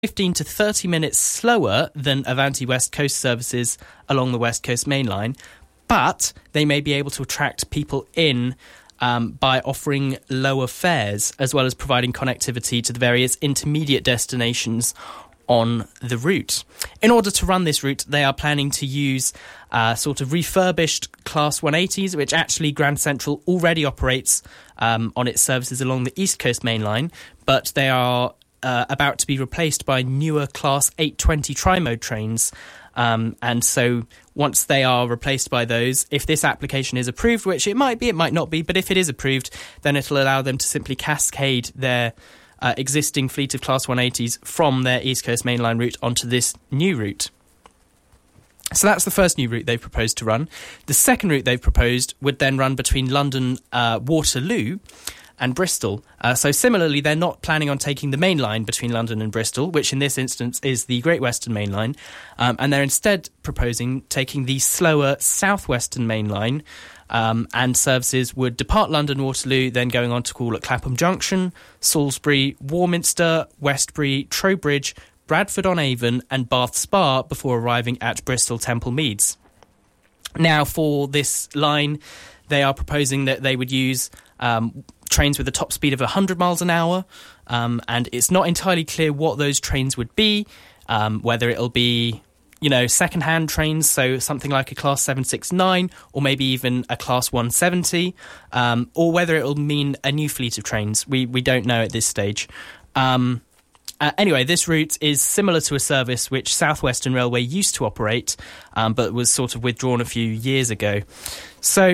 15 to 30 minutes slower than Avanti West Coast services along the West Coast Main Line, but they may be able to attract people in by offering lower fares, as well as providing connectivity to the various intermediate destinations on the route. In order to run this route, they are planning to use sort of refurbished Class 180s, which actually Grand Central already operates on its services along the East Coast Main Line, but they are about to be replaced by newer Class 820 tri-mode trains. And so once they are replaced by those, if this application is approved, which it might be, it might not be, but if it is approved, then it'll allow them to simply cascade their existing fleet of Class 180s from their East Coast Main Line route onto this new route. So that's the first new route they've proposed to run. The second route they've proposed would then run between London Waterloo and Bristol. So similarly, they're not planning on taking the main line between London and Bristol, which in this instance is the Great Western Main Line, and they're instead proposing taking the slower South Western Main Line, and services would depart London Waterloo, then going on to call at Clapham Junction, Salisbury, Warminster, Westbury, Trowbridge, Bradford-on-Avon and Bath Spa before arriving at Bristol Temple Meads. Now, for this line, they are proposing that they would use trains with a top speed of 100 miles an hour, and it's not entirely clear what those trains would be, whether it'll be, second-hand trains, so something like a Class 769 or maybe even a Class 170, or whether it'll mean a new fleet of trains. We don't know at this stage. Anyway, this route is similar to a service which South Western Railway used to operate, but was sort of withdrawn a few years ago. So,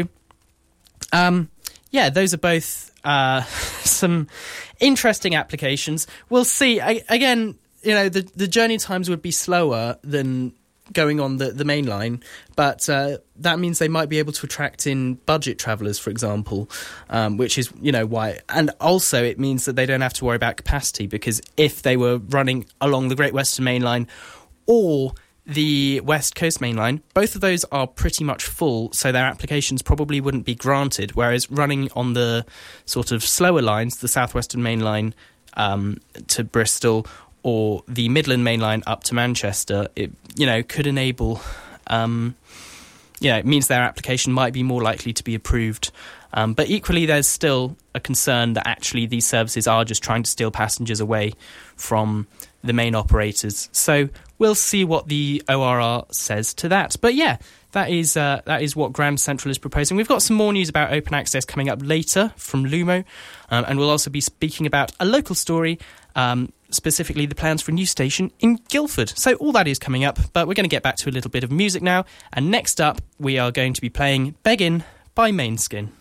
those are both some interesting applications. We'll see. Again, the journey times would be slower than going on the main line, but that means they might be able to attract in budget travellers, for example, which is, why. And also it means that they don't have to worry about capacity, because if they were running along the Great Western Main Line or the West Coast Main Line, both of those are pretty much full, so their applications probably wouldn't be granted, whereas running on the sort of slower lines, the South Western Main Line to Bristol or the Midland Main Line up to Manchester, it could enable, it means their application might be more likely to be approved. But equally, there's still a concern that actually these services are just trying to steal passengers away from the main operators. So we'll see what the ORR says to that. But yeah, that is what Grand Central is proposing. We've got some more news about open access coming up later from Lumo, and we'll also be speaking about a local story, specifically the plans for a new station in Guildford. So all that is coming up, but we're going to get back to a little bit of music now. And next up, we are going to be playing Beggin' by Mainskin.